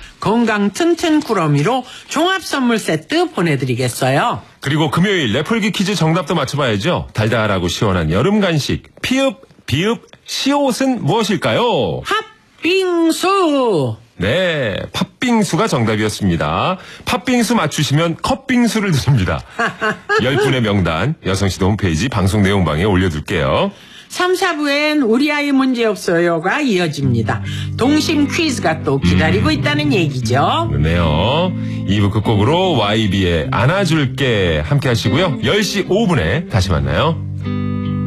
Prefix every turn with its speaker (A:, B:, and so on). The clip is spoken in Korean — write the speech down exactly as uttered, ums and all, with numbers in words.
A: 건강 튼튼 꾸러미로 종합 선물 세트 보내드리겠어요.
B: 그리고 금요일 레플기 퀴즈 정답도 맞춰봐야죠. 달달하고 시원한 여름 간식 피읍 비읍 시옷은 무엇일까요?
A: 팥빙수.
B: 네, 팥빙수가 정답이었습니다. 팥빙수 맞추시면 컵빙수를 드립니다. 열 분의 명단 여성시대 홈페이지 방송 내용방에 올려둘게요.
A: 삼, 사부엔 우리 아이 문제없어요가 이어집니다. 동심 퀴즈가 또 기다리고 있다는 얘기죠.
B: 그러네요. 이 부 끝곡으로 와이비의 안아줄게 함께 하시고요. 열 시 오 분에 다시 만나요.